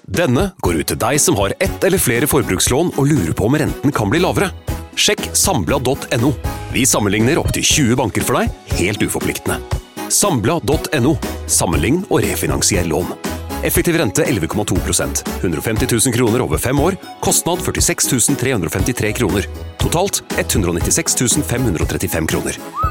Denne går ut til deg som har ett eller flere forbrukslån og lurer på om renten kan bli lavere. Sjekk Sambla.no. Vi sammenligner opp til 20 banker for deg, helt uforpliktende. Sambla.no. Sammenlign og refinansier lån. Effektiv rente 11,2%. 150 000 kroner over 5 år. Kostnad 46 353 kroner. Totalt 196 535 kroner.